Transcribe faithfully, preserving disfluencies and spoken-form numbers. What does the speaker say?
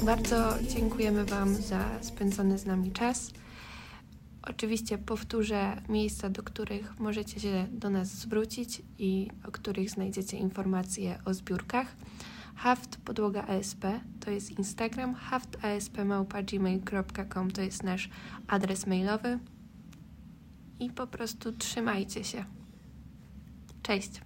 Bardzo dziękujemy Wam za spędzony z nami czas. Oczywiście powtórzę miejsca, do których możecie się do nas zwrócić i o których znajdziecie informacje o zbiórkach. haft podłoga a s p to jest Instagram, haftasp małpa gmail kropka com to jest nasz adres mailowy i po prostu trzymajcie się. Cześć!